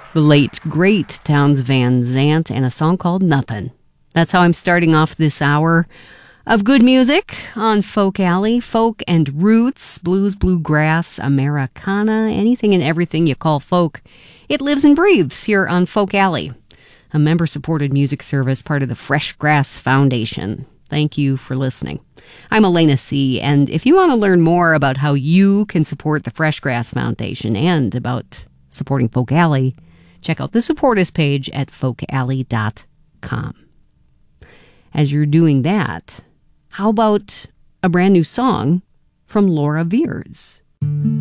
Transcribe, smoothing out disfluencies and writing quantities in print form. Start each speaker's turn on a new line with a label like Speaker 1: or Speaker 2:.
Speaker 1: The late, great Townes Van Zandt, and a song called Nothin'. That's how I'm starting off this hour of good music on Folk Alley. Folk and roots, blues, bluegrass, Americana, anything and everything you call folk. It lives and breathes here on Folk Alley, a member-supported music service, part of the Fresh Grass Foundation. Thank you for listening. I'm Elena C., and if you want to learn more about how you can support the Fresh Grass Foundation and about supporting Folk Alley, check out the Support Us page at folkalley.com. As you're doing that, how about a brand new song from Laura Veirs?